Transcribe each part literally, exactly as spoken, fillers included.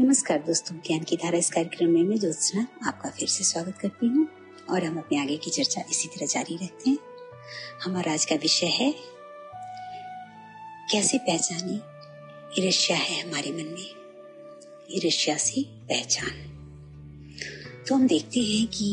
नमस्कार दोस्तों, ज्ञान की धारा इस कार्यक्रम में मैं ज्योत्सना आपका फिर से स्वागत करती हूँ और हम अपने आगे की चर्चा इसी तरह जारी रखते हैं। हमारा आज का विषय है कैसे पहचाने ईर्ष्या है हमारे मन में, ईर्ष्या से पहचान। तो हम देखते हैं कि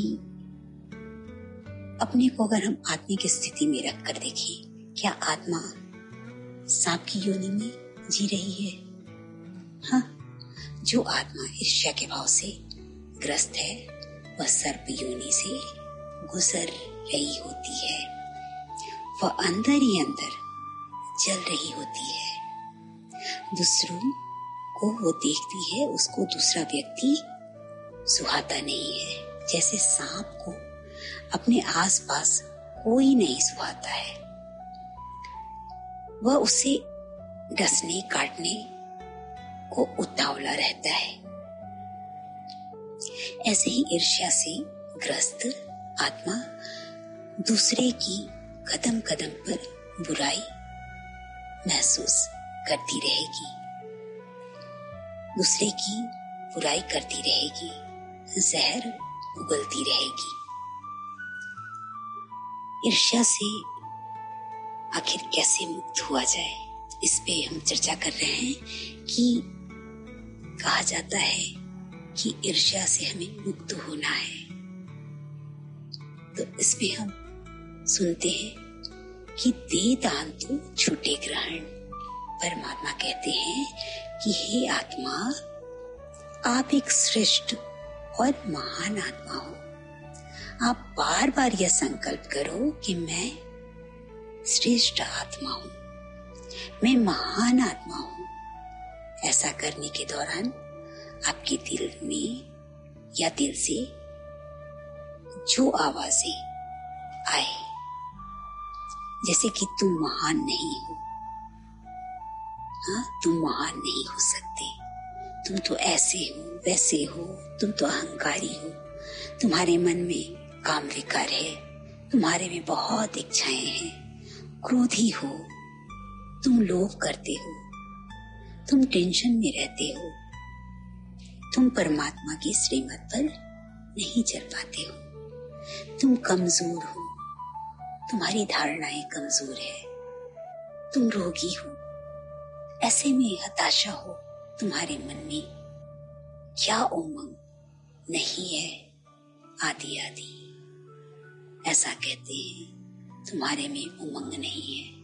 अपने को अगर हम आत्मा की स्थिति में रख कर देखें, क्या आत्मा सांप की योनि में जी रही है? हाँ, जो आत्मा ईर्ष्या के भाव से ग्रस्त है वह सर्प योनि से गुजर रही होती है। वह अंदर ही अंदर जल रही होती है। दूसरों को वो देखती है, उसको दूसरा व्यक्ति सुहाता नहीं है। जैसे सांप को अपने आसपास कोई नहीं सुहाता है, वह उसे डसने काटने को उतावला रहता है। ऐसे ही ईर्ष्या से ग्रस्त आत्मा दूसरे की कदम कदम पर बुराई महसूस करती रहेगी, दूसरे की बुराई करती रहेगी, जहर उगलती रहेगी। ईर्ष्या से आखिर कैसे मुक्त हुआ जाए, इस पे हम चर्चा कर रहे हैं कि कहा जाता है कि ईर्ष्या से हमें मुक्त होना है। तो इसमें हम सुनते हैं कि दे दान तो छूटे ग्रहण। परमात्मा कहते हैं कि हे आत्मा, आप एक श्रेष्ठ और महान आत्मा हो। आप बार बार यह संकल्प करो कि मैं श्रेष्ठ आत्मा हूं, मैं महान आत्मा हूं। ऐसा करने के दौरान आपके दिल में या दिल से जो आवाजें आए, जैसे कि तुम महान नहीं हो, हाँ तुम महान नहीं हो सकते, तुम तो ऐसे हो वैसे हो, तुम तो अहंकारी हो, तुम्हारे मन में काम विकार है, तुम्हारे में बहुत इच्छाएं हैं, क्रोधी हो, तुम लोभ करते हो, तुम टेंशन में रहते हो, तुम परमात्मा की श्रीमत पर नहीं चल पाते हो, तुम कमजोर हो, तुम्हारी धारणाएं कमजोर है, तुम रोगी हो, ऐसे में हताशा हो, तुम्हारे मन में क्या उमंग नहीं है, आदि आदि। ऐसा कहते हैं तुम्हारे में उमंग नहीं है।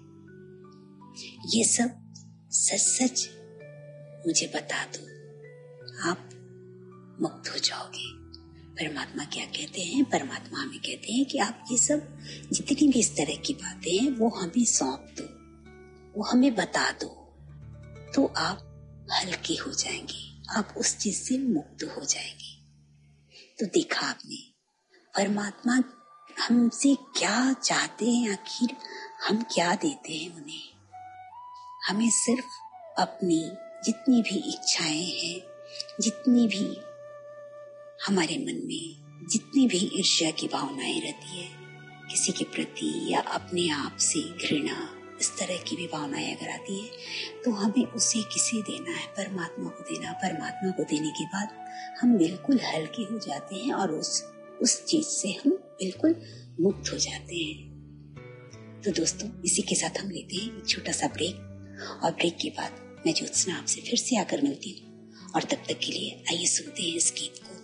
ये सब सच सच मुझे बता दो, आप मुक्त हो जाओगे। परमात्मा क्या कहते हैं? परमात्मा हमें कहते हैं कि आप ये सब जितनी भी इस तरह की बातें हैं वो हमें सौंप दो, वो हमें बता दो, तो आप हल्के हो जाएंगे, आप उस चीज से मुक्त हो जाएंगे। तो देखा आपने, परमात्मा हमसे क्या चाहते हैं, आखिर हम क्या देते हैं उन्हें? हमें सिर्फ अपनी जितनी भी इच्छाएं हैं, जितनी भी हमारे मन में जितनी भी ईर्ष्या की भावनाएं रहती है किसी के प्रति या अपने आप से घृणा, इस तरह की भी भावनाएं अगर आती है तो हमें उसे किसे देना है? परमात्मा को देना। परमात्मा को देने के बाद हम बिल्कुल हल्के हो जाते हैं और उस उस चीज से हम बिल्कुल मुक्त हो जाते हैं। तो दोस्तों, इसी के साथ हम लेते हैं एक छोटा सा ब्रेक और ब्रेक के बाद मैं ज्योत्सना आपसे फिर से आकर मिलती हूँ और तब तक के लिए आइए सुनते हैं इस गीत को।